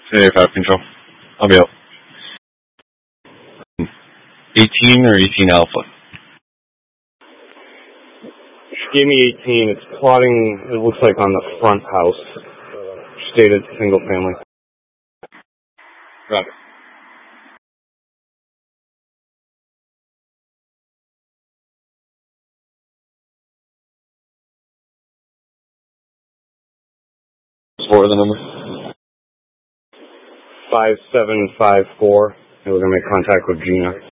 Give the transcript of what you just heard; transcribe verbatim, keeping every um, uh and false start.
Hey, five control. I'll be out. eighteen or eighteen alpha? She gave me eighteen. It's plotting, it looks like, on the front house. Stated single family. Got it. What are the number? five seven five four. And we're going to make contact with Gina.